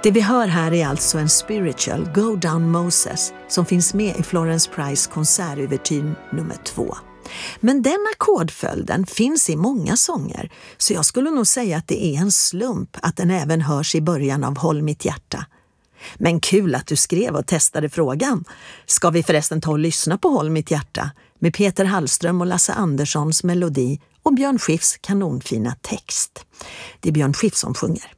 Det vi hör här är alltså en spiritual, Go Down Moses, som finns med i Florence Price konsertouvertyr nummer 2. Men den ackordföljden finns i många sånger, så jag skulle nog säga att det är en slump att den även hörs i början av Håll mitt hjärta. Men kul att du skrev och testade frågan. Ska vi förresten ta och lyssna på Håll mitt hjärta med Peter Hallström och Lasse Anderssons melodi och Björn Skifs kanonfina text. Det är Björn Skif som sjunger.